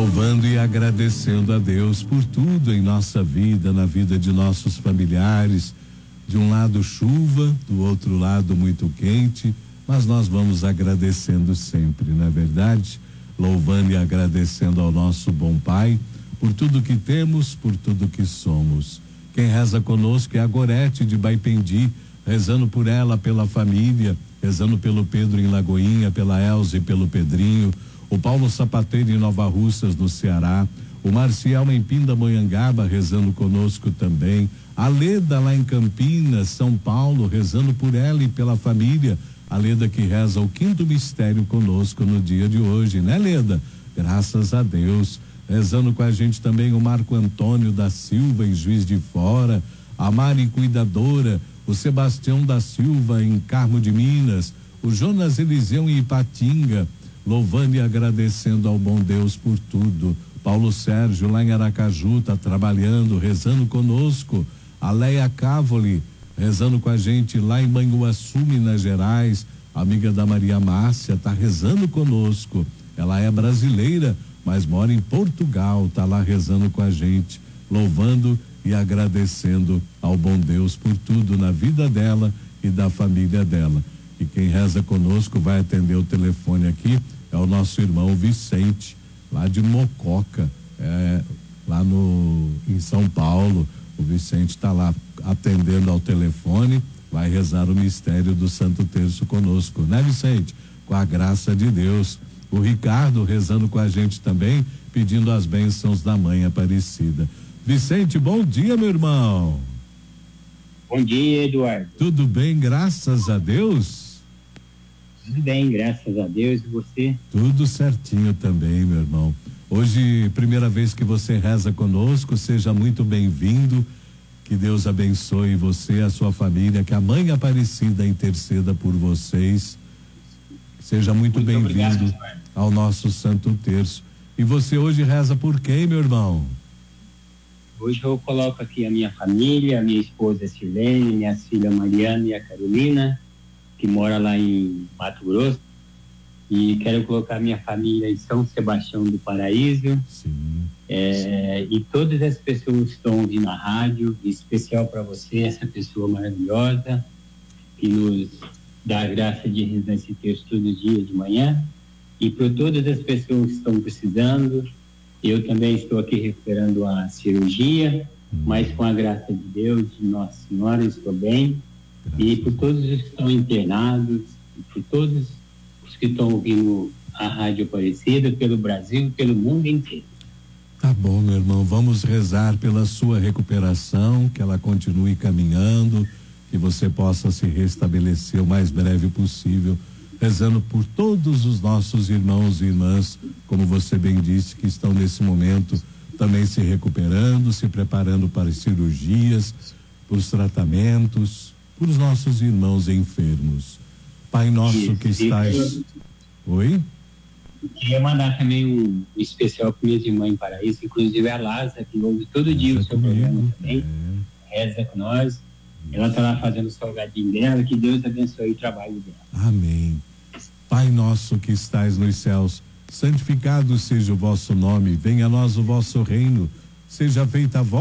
louvando e agradecendo a Deus por tudo em nossa vida, na vida de nossos familiares. De um lado chuva, do outro lado muito quente, mas nós vamos agradecendo sempre, não é verdade? Louvando e agradecendo ao nosso bom Pai por tudo que temos, por tudo que somos. Quem reza conosco é a Gorete de Baipendi, rezando por ela, pela família, rezando pelo Pedro em Lagoinha, pela Elza e pelo Pedrinho, o Paulo Sapateiro em Nova Russas, no Ceará, o Marcial em Pindamonhangaba rezando conosco também, a Leda lá em Campinas, São Paulo, rezando por ela e pela família, a Leda que reza o quinto mistério conosco no dia de hoje, né, Leda? Graças a Deus. Rezando com a gente também o Marco Antônio da Silva em Juiz de Fora, a Mari Cuidadora, o Sebastião da Silva em Carmo de Minas, o Jonas Eliseu em Ipatinga, louvando e agradecendo ao bom Deus por tudo. Paulo Sérgio lá em Aracaju tá trabalhando, rezando conosco. A Leia Cavoli rezando com a gente lá em Manhuaçu, Minas Gerais. A amiga da Maria Márcia tá rezando conosco. Ela é brasileira, mas mora em Portugal, tá lá rezando com a gente, louvando e agradecendo ao bom Deus por tudo na vida dela e da família dela. E quem reza conosco vai atender o telefone aqui é o nosso irmão Vicente, lá de Mococa, lá em São Paulo. O Vicente está lá atendendo ao telefone, vai rezar o mistério do Santo Terço conosco, né, Vicente? Com a graça de Deus. O Ricardo rezando com a gente também, pedindo as bênçãos da Mãe Aparecida. Vicente, bom dia, meu irmão. Bom dia, Eduardo. Tudo bem, graças a Deus? Tudo bem, graças a Deus. E você? Tudo certinho também, meu irmão. Hoje, primeira vez que você reza conosco, seja muito bem-vindo. Que Deus abençoe você e a sua família, que a Mãe Aparecida interceda por vocês. Seja muito bem-vindo ao nosso Santo Terço. E você hoje reza por quem, meu irmão? Hoje eu coloco aqui a minha família, a minha esposa Silene, minha filha Mariana e a Carolina, que mora lá em Mato Grosso. E quero colocar minha família em São Sebastião do Paraíso. Sim. E todas as pessoas que estão ouvindo a rádio, em especial para você, essa pessoa maravilhosa, que nos dá a graça de rezar esse texto todo dia de manhã. E para todas as pessoas que estão precisando, eu também estou aqui recuperando a cirurgia, mas com a graça de Deus, de Nossa Senhora, estou bem. E por todos os que estão internados, e por todos os que estão ouvindo a Rádio Aparecida, pelo Brasil e pelo mundo inteiro. Tá bom, meu irmão, vamos rezar pela sua recuperação, que ela continue caminhando, que você possa se restabelecer o mais breve possível, rezando por todos os nossos irmãos e irmãs, como você bem disse, que estão nesse momento também se recuperando, se preparando para as cirurgias, para os tratamentos, para os nossos irmãos enfermos. Pai nosso que estás... Oi? Queria mandar também um especial para minhas irmãs em Paraíso, inclusive a Lázara, que ouve todo dia o seu programa também, reza com nós. Ela está lá fazendo o salgadinho dela, que Deus abençoe o trabalho dela. Amém. Pai nosso que estais nos céus, santificado seja o vosso nome, venha a nós o vosso reino, seja feita a vossa